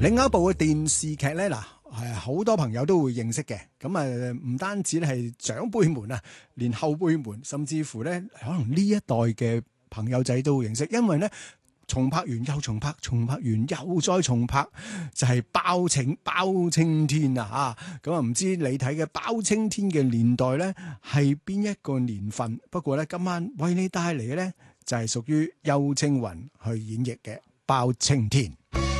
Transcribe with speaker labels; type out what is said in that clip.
Speaker 1: 另外一部嘅電視劇咧，嗱係好多朋友都會認識嘅。咁唔單止係長輩們啊，連後輩們，甚至乎咧可能呢一代嘅朋友仔都會認識，因為咧重拍完又重拍，重拍完又再重拍，就係包青天啊！咁啊，唔知你睇嘅包青天嘅年代咧係邊一個年份？不過咧，今晚為你帶嚟嘅咧就係屬於邱青雲去演繹嘅包青天。